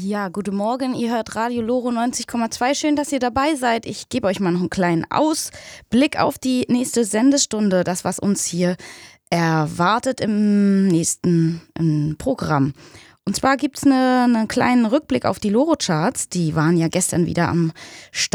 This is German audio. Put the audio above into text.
Ja, guten Morgen, ihr hört Radio Loro 90,2. Schön, dass ihr dabei seid. Ich gebe euch mal noch einen kleinen Ausblick auf die nächste Sendestunde, das, was uns hier erwartet im nächsten Programm. Und zwar gibt es einen kleinen Rückblick auf die Loro-Charts. Die waren ja gestern wieder am Start.